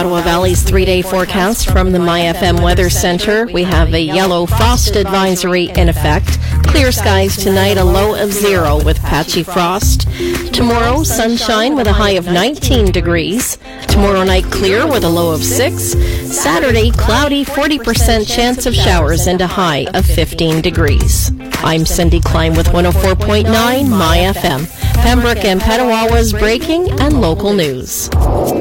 Ottawa Valley's 3-day forecast from the MyFM Weather Center. We have a yellow frost advisory in effect. Clear skies tonight, a low of 0 with patchy frost. Tomorrow, sunshine with a high of 19 degrees. Tomorrow night, clear with a low of 6. Saturday, cloudy, 40% chance of showers and a high of 15 degrees. I'm Cindy Klein with 104.9 MyFM. Pembroke and Petawawa's breaking and local news.